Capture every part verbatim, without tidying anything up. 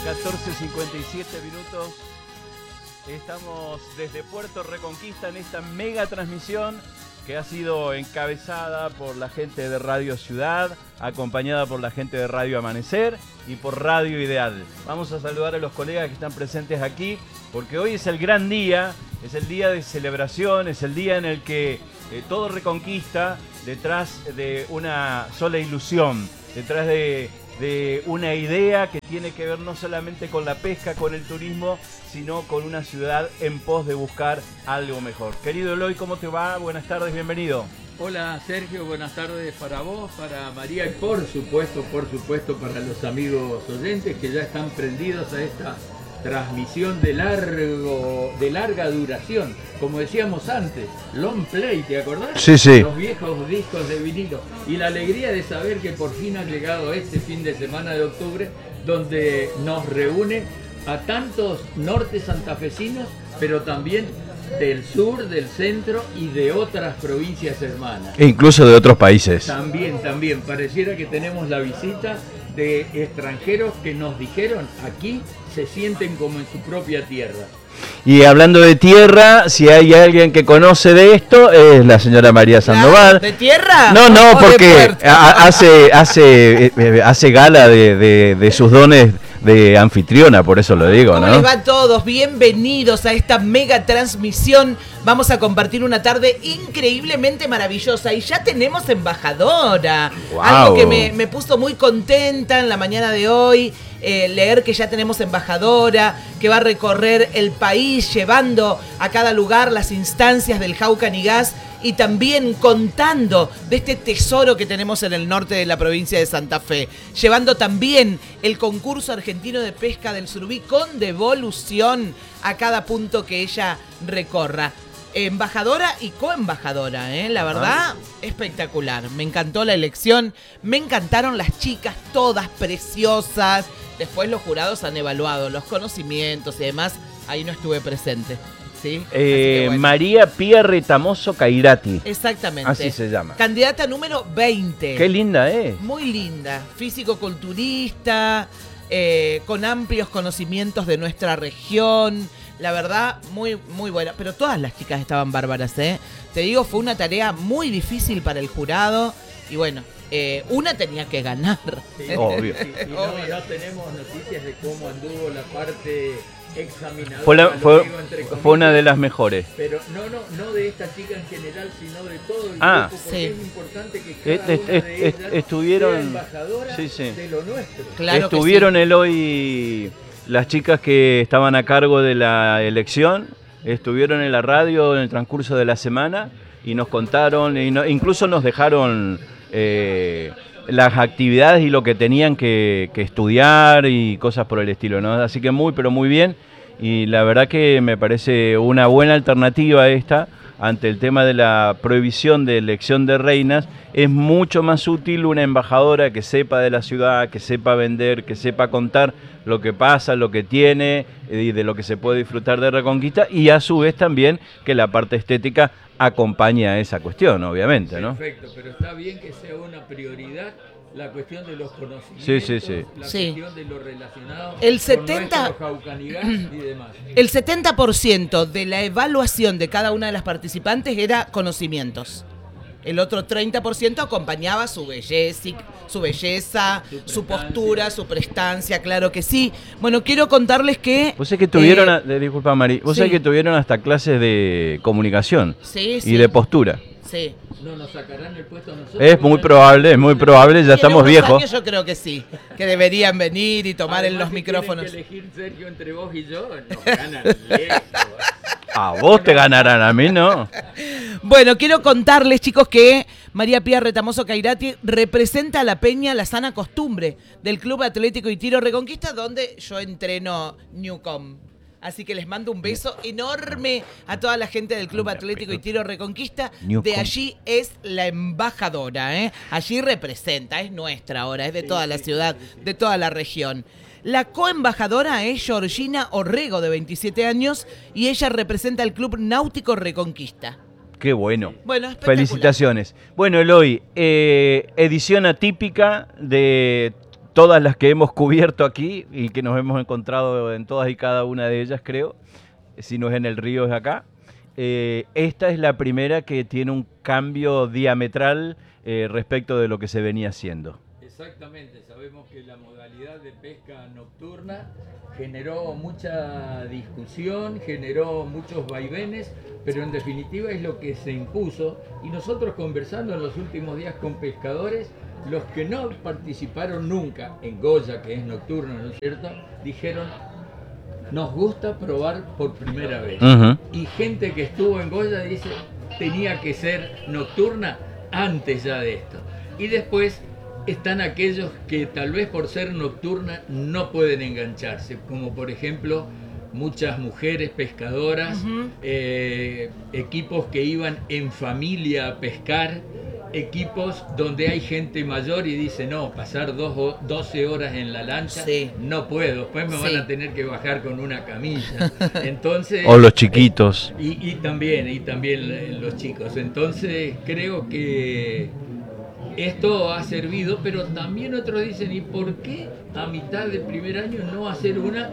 catorce cincuenta y siete minutos. Estamos desde Puerto Reconquista en esta mega transmisión que ha sido encabezada por la gente de Radio Ciudad, acompañada por la gente de Radio Amanecer y por Radio Ideal. Vamos a saludar a los colegas que están presentes aquí, porque hoy es el gran día, es el día de celebración, es el día en el que eh, todo Reconquista, detrás de una sola ilusión, detrás de, de una idea que tiene que ver no solamente con la pesca, con el turismo, sino con una ciudad en pos de buscar algo mejor. Querido Eloy, ¿cómo te va? Buenas tardes, bienvenido. Hola Sergio, buenas tardes para vos, para María y por supuesto, por supuesto para los amigos oyentes que ya están prendidos a esta transmisión de largo, de larga duración. Como decíamos antes, long play, ¿te acordás? Sí, sí. Los viejos discos de vinilo. Y la alegría de saber que por fin ha llegado este fin de semana de octubre, donde nos reúne a tantos norte santafesinos, pero también del sur, del centro y de otras provincias hermanas. E incluso de otros países. También, también. Pareciera que tenemos la visita de extranjeros que nos dijeron aquí se sienten como en su propia tierra. Y hablando de tierra, si hay alguien que conoce de esto, es la señora María Sandoval. ¿De tierra? No, no, porque hace, hace, hace gala de, de, de sus dones de anfitriona, por eso lo digo, ¿Cómo ¿no? les va a todos? Bienvenidos a esta mega transmisión. Vamos a compartir una tarde increíblemente maravillosa y ya tenemos embajadora. Wow. Algo que me, me puso muy contenta en la mañana de hoy. Eh, leer que ya tenemos embajadora, que va a recorrer el país llevando a cada lugar las instancias del Jaucan y Gas y también contando de este tesoro que tenemos en el norte de la provincia de Santa Fe, llevando también el concurso argentino de pesca del surubí con devolución a cada punto que ella recorra. Embajadora y coembajadora, ¿eh? La verdad, ah. espectacular. Me encantó la elección, me encantaron las chicas, todas preciosas. Después los jurados han evaluado los conocimientos y demás. Ahí no estuve presente, ¿sí? Eh, bueno. María Pía Retamoso Cairati. Exactamente. Así se llama. Candidata número veinte. Qué linda es. Muy linda. Físico-culturista, eh, con amplios conocimientos de nuestra región. La verdad, muy, muy buena. Pero todas las chicas estaban bárbaras, ¿eh? Te digo, fue una tarea muy difícil para el jurado. Y bueno, eh, una tenía que ganar. Sí, obvio. Y, y no, no tenemos noticias de cómo anduvo la parte examinadora. Fue, la, fue, digo, comillas, fue una de las mejores. Pero no, no, no de esta chica en general, sino de todo el ah, grupo, porque sí. es importante que cada est, una est, de est, ellas estuvieron, sea embajadora sí, sí. de lo nuestro. Claro que estuvieron sí. el hoy las chicas que estaban a cargo de la elección, estuvieron en la radio en el transcurso de la semana y nos contaron, y no, incluso nos dejaron eh, las actividades y lo que tenían que, que estudiar y cosas por el estilo, ¿no? Así que muy, pero muy bien, y la verdad que me parece una buena alternativa esta ante el tema de la prohibición de elección de reinas. Es mucho más útil una embajadora que sepa de la ciudad, que sepa vender, que sepa contar lo que pasa, lo que tiene y de lo que se puede disfrutar de Reconquista, y a su vez también que la parte estética acompañe a esa cuestión, obviamente, ¿no? Perfecto, pero está bien que sea una prioridad la cuestión de los conocimientos, sí, sí, sí. la sí. cuestión de lo relacionado el setenta, con Jaucanigás y demás. El setenta por ciento de la evaluación de cada una de las participantes era conocimientos. El otro treinta por ciento acompañaba su belleza, su belleza, su, su postura, su prestancia, claro que sí. Bueno, quiero contarles que... Vos sabés que tuvieron, eh, a, disculpa Mari, vos sí. sabés que tuvieron hasta clases de comunicación sí, y sí. de postura. Sí. ¿No nos sacarán el puesto a nosotros? Es muy probable, es muy probable, ya estamos unos viejos. Años yo creo que sí, que deberían venir y tomar Además, en los si micrófonos. tienen que elegir, Sergio, entre vos y yo, nos ganan lejos. A vos te ganarán, a mí no. Bueno, quiero contarles, chicos, que María Pía Retamoso Cairati representa a la peña La Sana Costumbre del Club Atlético y Tiro Reconquista, donde yo entreno Newcom. Así que les mando un beso enorme a toda la gente del Club Atlético y Tiro Reconquista. De allí es la embajadora, ¿eh? Allí representa, es nuestra ahora, es de toda la ciudad, de toda la región. La coembajadora es Georgina Orrego, de veintisiete años, y ella representa al Club Náutico Reconquista. Qué bueno. Bueno, espectacular. Felicitaciones. Bueno, Eloy, eh, edición atípica de todas las que hemos cubierto aquí y que nos hemos encontrado en todas y cada una de ellas, creo, si no es en el río es acá, eh, esta es la primera que tiene un cambio diametral eh, respecto de lo que se venía haciendo. Exactamente, sabemos que la modalidad de pesca nocturna generó mucha discusión, generó muchos vaivenes, pero en definitiva es lo que se impuso, y nosotros conversando en los últimos días con pescadores, los que no participaron nunca en Goya, que es nocturna, ¿no es cierto?, dijeron, nos gusta probar por primera vez. Uh-huh. Y gente que estuvo en Goya dice, tenía que ser nocturna antes ya de esto. Y después están aquellos que tal vez por ser nocturna no pueden engancharse, como por ejemplo muchas mujeres pescadoras, uh-huh. eh, equipos que iban en familia a pescar, equipos donde hay gente mayor y dice, no, pasar dos, doce horas en la lancha, sí. no puedo, después me sí. van a tener que bajar con una camilla. Entonces, o los chiquitos. Eh, y, y también, y también los chicos. Entonces creo que esto ha servido, pero también otros dicen, ¿y por qué a mitad del primer año no hacer una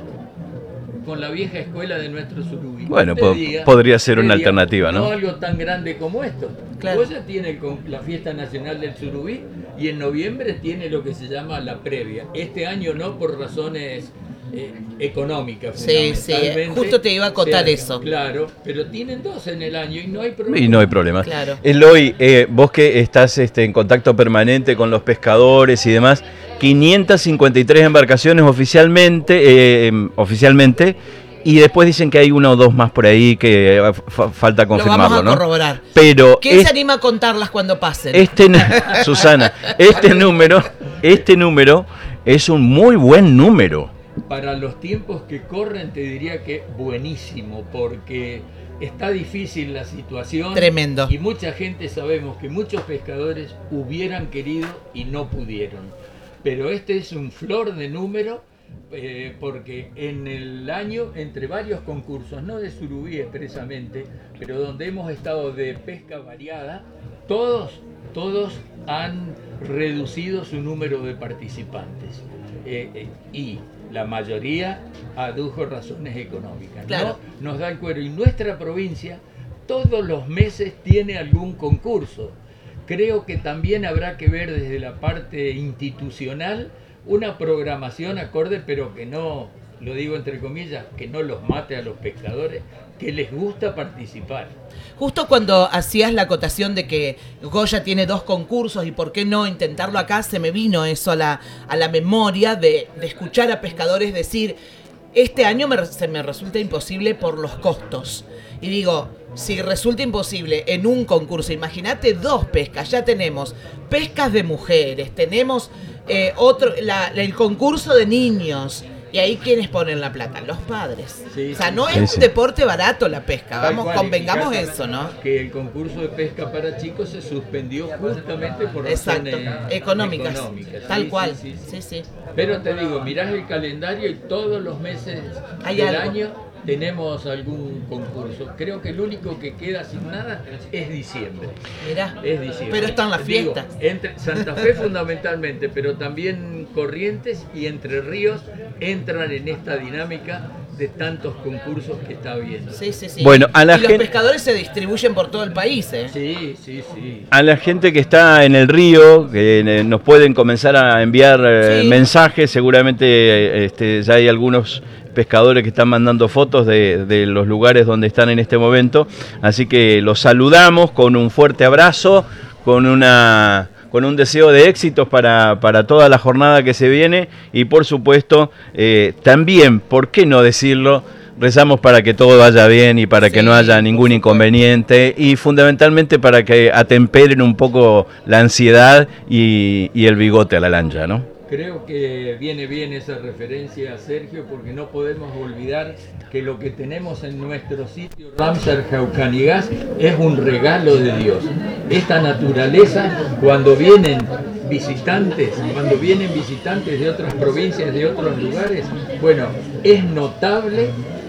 con la vieja escuela de nuestro surubí? Bueno, po diga, podría ser una diga, alternativa, ¿no? No algo tan grande como esto. Claro. Goya tiene la fiesta nacional del surubí y en noviembre tiene lo que se llama la previa. Este año no, por razones eh, económicas. Sí, sí, justo te iba a acotar sea, eso. Claro, pero tienen dos en el año y no hay problema. Y no hay problema. Claro. Eloy, eh, vos que estás este, en contacto permanente con los pescadores y demás, quinientas cincuenta y tres embarcaciones oficialmente, eh, oficialmente, y después dicen que hay una o dos más por ahí que fa falta confirmarlo, lo vamos a ¿no? corroborar. Pero ¿quién es, se anima a contarlas cuando pasen? Este, Susana, este número, este número es un muy buen número. Para los tiempos que corren te diría que buenísimo, porque está difícil la situación. Tremendo. Y mucha gente, sabemos que muchos pescadores hubieran querido y no pudieron. Pero este es un flor de número, eh, porque en el año, entre varios concursos, no de surubí expresamente, pero donde hemos estado de pesca variada, todos, todos han reducido su número de participantes. Eh, eh, y la mayoría adujo razones económicas. Claro. No nos da el cuero. Y nuestra provincia todos los meses tiene algún concurso. Creo que también habrá que ver desde la parte institucional una programación acorde, pero que no, lo digo entre comillas, que no los mate a los pescadores, que les gusta participar. Justo cuando hacías la acotación de que Goya tiene dos concursos y por qué no intentarlo acá, se me vino eso a la, a la memoria de, de escuchar a pescadores decir, este año me, se me resulta imposible por los costos. Y digo, si resulta imposible en un concurso, imagínate dos pescas, ya tenemos pescas de mujeres, tenemos eh, otro, la, el concurso de niños. Y ahí, ¿quiénes ponen la plata? Los padres. Sí, o sea, no sí, es sí. un deporte barato la pesca. Vamos, cual, convengamos eso, ¿no? Que el concurso de pesca para chicos se suspendió justamente por Exacto. razones económicas. económicas. Tal sí, cual. Sí, sí. Sí, sí. Pero te digo, mirás el calendario y todos los meses ¿Hay del algo? año tenemos algún concurso. Creo que el único que queda sin nada es diciembre. Mirá, es diciembre. Pero están las fiestas. Digo, entre Santa Fe fundamentalmente, pero también Corrientes y Entre Ríos entran en esta dinámica de tantos concursos que está habiendo. Sí, sí, sí. Bueno, a la y los gente... pescadores se distribuyen por todo el país, ¿eh? Sí, sí, sí. A la gente que está en el río, que nos pueden comenzar a enviar sí. mensajes, seguramente este, ya hay algunos pescadores que están mandando fotos de, de los lugares donde están en este momento, así que los saludamos con un fuerte abrazo, con una... con un deseo de éxitos para, para toda la jornada que se viene y por supuesto eh, también, ¿por qué no decirlo? Rezamos para que todo vaya bien y para sí, que no haya ningún inconveniente y fundamentalmente para que atemperen un poco la ansiedad y, y el bigote a la lancha, ¿no? Creo que viene bien esa referencia a Sergio porque no podemos olvidar que lo que tenemos en nuestro sitio Ramsar Jaucanigas es un regalo de Dios. Esta naturaleza, cuando vienen visitantes, cuando vienen visitantes de otras provincias, de otros lugares, bueno, es notable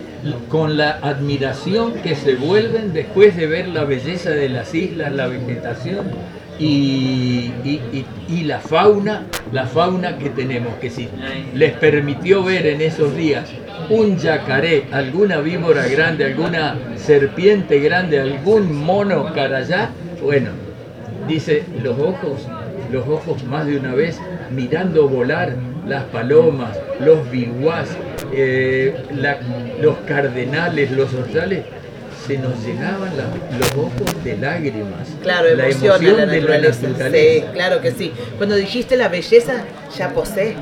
con la admiración que se vuelven después de ver la belleza de las islas, la vegetación. y, y, y, y la fauna, la fauna que tenemos, que si les permitió ver en esos días un yacaré, alguna víbora grande, alguna serpiente grande, algún mono carayá, bueno, dice los ojos, los ojos más de una vez mirando volar las palomas, los biguás, eh, la, los cardenales, los orzales, se nos llenaban la, los ojos de lágrimas. Claro, la emociona emoción la de naturaleza. la naturaleza. Sí, claro que sí. Cuando dijiste la belleza, ya posé.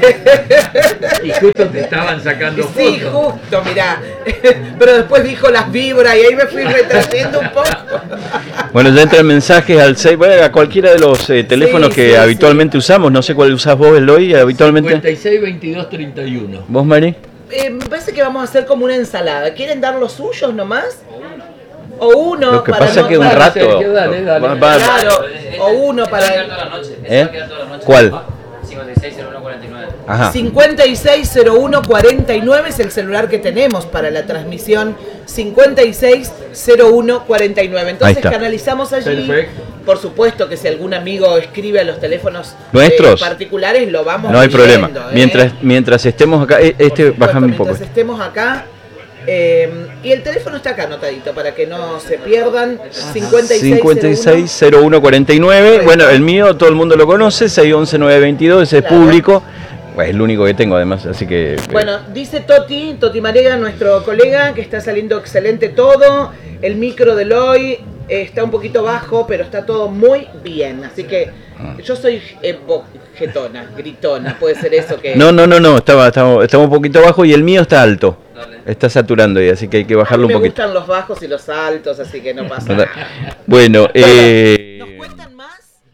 Y justo te estaban sacando fotos. Sí, justo, mirá. Pero después dijo las víboras y ahí me fui retrayendo un poco. Bueno, ya entran mensajes al seis, bueno, a cualquiera de los eh, teléfonos Sí, que sí, habitualmente sí. usamos. No sé cuál usás vos, Eloy, habitualmente. cincuenta y seis, veintidós, treinta y uno. ¿Vos, Mari? Eh, me parece que vamos a hacer como una ensalada. ¿Quieren dar los suyos nomás? O uno. Lo que para pasa no que un dar- rato... Sergio, dale, dale. va- va- Claro, o uno para... ¿Eh? ¿Cuál? cincuenta y seis cero uno cuarenta y nueve. Ajá. cincuenta y seis cero uno cuarenta y nueve es el celular que tenemos para la transmisión. cincuenta y seis cero uno cuarenta y nueve. Ahí Entonces está. canalizamos allí. Perfecto. Por supuesto que si algún amigo escribe a los teléfonos ¿Nuestros? eh, particulares, lo vamos No hay leyendo, problema. ¿eh? Mientras, mientras estemos acá, eh, Por este, supuesto, bájame un poco. mientras estemos acá. eh, y el teléfono está acá anotadito para que no se pierdan. cincuenta y seis cero uno cuarenta y nueve. Bueno, el mío todo el mundo lo conoce, seis once nueve veintidós, ese es Claro. público. Pues es el único que tengo además, así que... eh, Bueno, dice Toti, Toti Marega, nuestro colega, que está saliendo excelente todo. El micro de hoy eh, está un poquito bajo, pero está todo muy bien. Así que yo soy eh, bo- jetona, gritona, puede ser eso que... No, no, no, no, estaba, estaba, estaba un poquito bajo y el mío está alto. Dale. Está saturando ahí, así que hay que A mí bajarlo me un poquito. gustan los bajos y los altos, así que no pasa nada. Bueno, eh... ¿Nos cuentan más?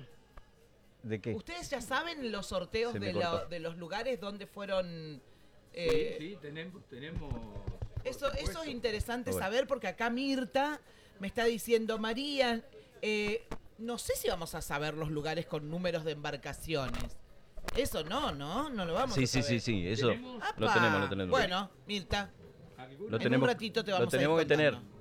¿De qué? ¿Ustedes ya saben los sorteos Se me de, lo- cortó. de los lugares donde fueron... eh, Sí, tenemos, tenemos. Eso, eso es interesante Bueno. saber porque acá Mirta me está diciendo, María, eh, no sé si vamos a saber los lugares con números de embarcaciones. Eso no, ¿no? No lo vamos Sí, a sí, saber. sí, sí, eso ¿Tenemos? lo ¡Apa! tenemos, lo tenemos. Bueno, Mirta, Lo en tenemos, un ratito te lo vamos a ir tenemos que tener. contando.